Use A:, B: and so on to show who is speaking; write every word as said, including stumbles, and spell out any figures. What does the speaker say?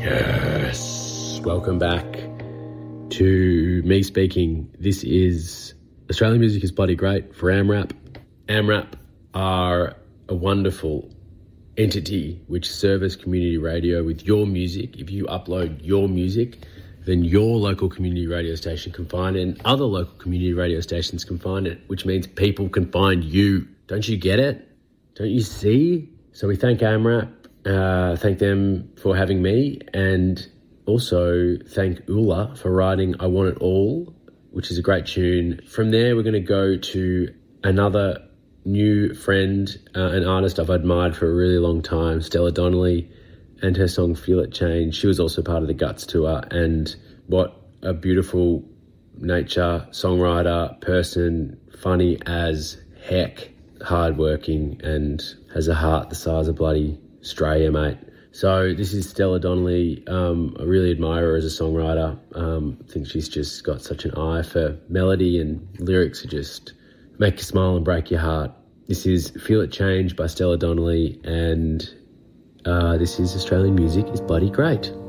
A: Yes. Welcome back to me speaking. This is Australian Music is Bloody Great for AMRAP. AMRAP are a wonderful entity which service community radio with your music. If you upload your music, then your local community radio station can find it and other local community radio stations can find it, which means people can find you. Don't you get it? Don't you see? So we thank AMRAP, uh, thank them for having me, and also thank Ula for writing I Want It All, which is a great tune. From there, we're going to go to another new friend, uh, an artist I've admired for a really long time, Stella Donnelly, and her song Feel It Change. She was also part of the Guts tour, and what a beautiful nature, songwriter, person, funny as heck, hardworking, and has a heart the size of bloody Australia, mate. So this is Stella Donnelly. Um, I really admire her as a songwriter. Um, I think she's just got such an eye for melody, and lyrics that just make you smile and break your heart. This is Feel It Change by Stella Donnelly, and uh, this is Australian Music is Bloody Great.